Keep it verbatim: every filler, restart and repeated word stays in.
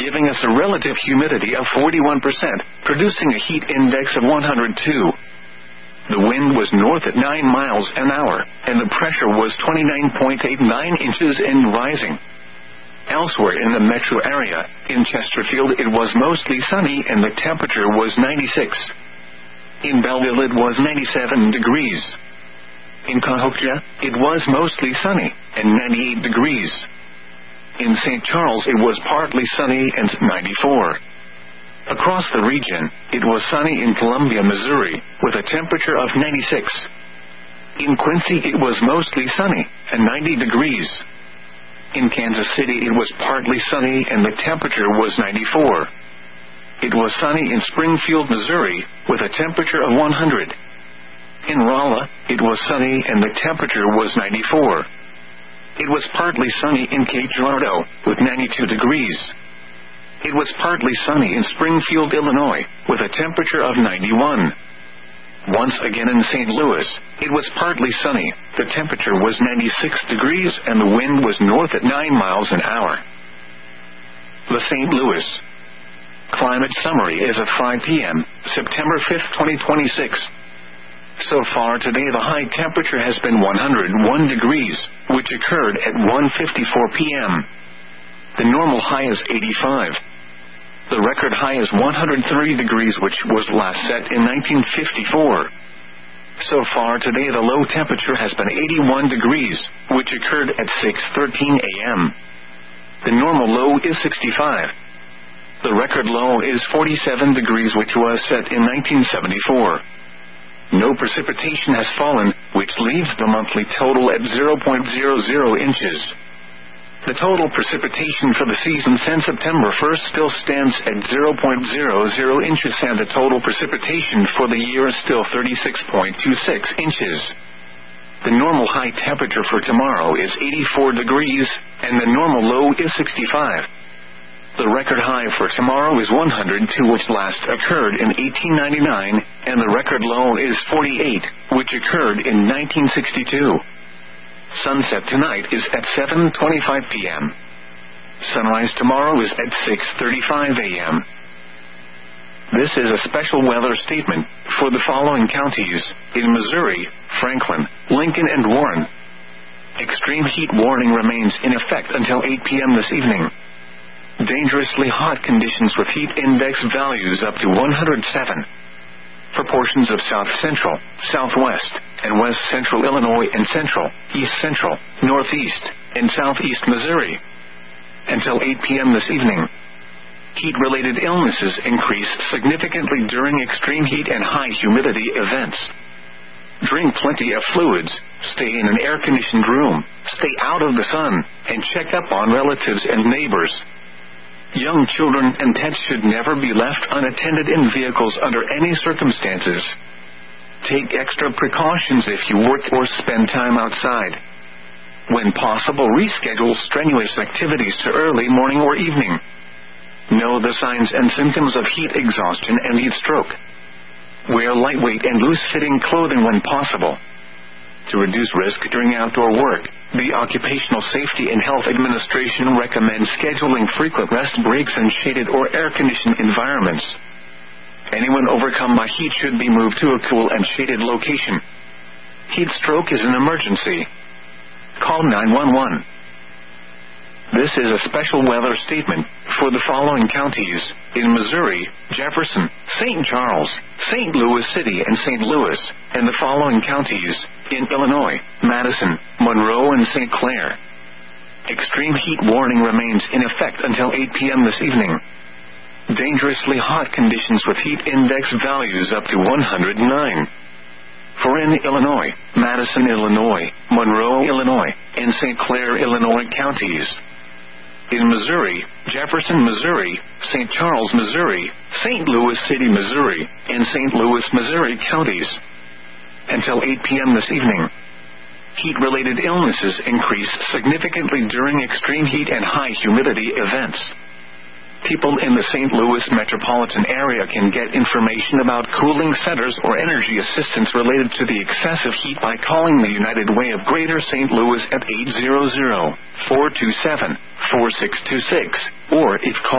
giving us a relative humidity of forty-one percent, producing a heat index of one hundred two. The wind was north at nine miles an hour, and the pressure was twenty-nine point eight nine inches and rising. Elsewhere in the metro area, in Chesterfield it was mostly sunny and the temperature was ninety-six. In Belleville it was ninety-seven degrees. In Cahokia, it was mostly sunny and ninety-eight degrees. In Saint Charles it was partly sunny and ninety-four. Across the region, it was sunny in Columbia, Missouri, with a temperature of ninety-six. In Quincy it was mostly sunny and ninety degrees. In Kansas City it was partly sunny and the temperature was ninety-four. It was sunny in Springfield, Missouri, with a temperature of one hundred. In Rolla, it was sunny and the temperature was ninety-four. It was partly sunny in Cape Girardeau, with ninety-two degrees. It was partly sunny in Springfield, Illinois, with a temperature of ninety-one. Once again in Saint Louis, it was partly sunny, the temperature was ninety-six degrees and the wind was north at nine miles an hour. The Saint Louis Climate Summary is at five p.m., September fifth, twenty twenty-six. So far today the high temperature has been one hundred one degrees, which occurred at one fifty-four p.m. The normal high is eighty-five. The record high is one hundred three degrees, which was last set in nineteen fifty-four. So far today the low temperature has been eighty-one degrees, which occurred at six thirteen a.m. The normal low is sixty-five. The record low is forty-seven degrees, which was set in nineteen seventy-four. No precipitation has fallen, which leaves the monthly total at zero point zero zero inches. The total precipitation for the season since September first still stands at zero point zero zero inches, and the total precipitation for the year is still thirty-six point two six inches. The normal high temperature for tomorrow is eighty-four degrees, and the normal low is sixty-five. The record high for tomorrow is one hundred two, which last occurred in eighteen ninety-nine, and the record low is forty-eight, which occurred in nineteen sixty-two. Sunset tonight is at seven twenty-five p.m. Sunrise tomorrow is at six thirty-five a.m. This is a special weather statement for the following counties in Missouri: Franklin, Lincoln, and Warren. Extreme heat warning remains in effect until eight p.m. this evening. Dangerously hot conditions with heat index values up to one hundred seven. For portions of south central, southwest, and west central Illinois and central, east central, northeast, and southeast Missouri. Until eight p.m. this evening. Heat-related illnesses increase significantly during extreme heat and high humidity events. Drink plenty of fluids, stay in an air-conditioned room, stay out of the sun, and check up on relatives and neighbors. Young children and pets should never be left unattended in vehicles under any circumstances. Take extra precautions if you work or spend time outside. When possible, reschedule strenuous activities to early morning or evening. Know the signs and symptoms of heat exhaustion and heat stroke. Wear lightweight and loose-fitting clothing when possible. To reduce risk during outdoor work, the Occupational Safety and Health Administration recommends scheduling frequent rest breaks in shaded or air-conditioned environments. Anyone overcome by heat should be moved to a cool and shaded location. Heat stroke is an emergency. Call nine one one. This is a special weather statement for the following counties in Missouri: Jefferson, Saint Charles, Saint Louis City, and Saint Louis, and the following counties in Illinois: Madison, Monroe, and Saint Clair. Extreme heat warning remains in effect until eight p.m. this evening. Dangerously hot conditions with heat index values up to one hundred nine. For in Illinois, Madison, Illinois, Monroe, Illinois, and Saint Clair, Illinois counties. In Missouri, Jefferson, Missouri, Saint Charles, Missouri, Saint Louis City, Missouri, and Saint Louis, Missouri counties. Until eight p.m. this evening. Heat-related illnesses increase significantly during extreme heat and high humidity events. People in the Saint Louis metropolitan area can get information about cooling centers or energy assistance related to the excessive heat by calling the United Way of Greater Saint Louis at eight hundred, four two seven, four six two six, or if called